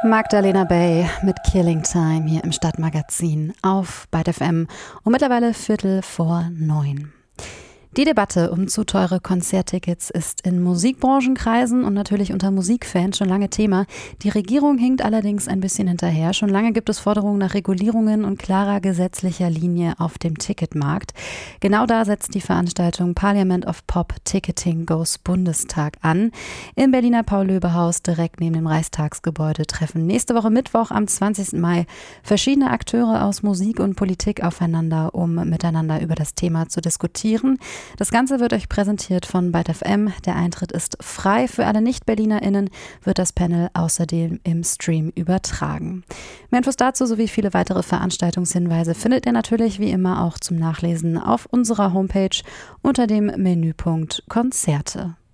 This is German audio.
Magdalena Bay mit Killing Time hier im Stadtmagazin auf Byte FM und mittlerweile 8:45. Die Debatte um zu teure Konzerttickets ist in Musikbranchenkreisen und natürlich unter Musikfans schon lange Thema. Die Regierung hinkt allerdings ein bisschen hinterher. Schon lange gibt es Forderungen nach Regulierungen und klarer gesetzlicher Linie auf dem Ticketmarkt. Genau da setzt die Veranstaltung Parliament of Pop Ticketing Goes Bundestag an. Im Berliner Paul-Löbe-Haus direkt neben dem Reichstagsgebäude treffen nächste Woche Mittwoch am 20. Mai verschiedene Akteure aus Musik und Politik aufeinander, um miteinander über das Thema zu diskutieren. Das Ganze wird euch präsentiert von Byte FM. Der Eintritt ist frei. Für alle Nicht-BerlinerInnen wird das Panel außerdem im Stream übertragen. Mehr Infos dazu sowie viele weitere Veranstaltungshinweise findet ihr natürlich wie immer auch zum Nachlesen auf unserer Homepage unter dem Menüpunkt Konzerte.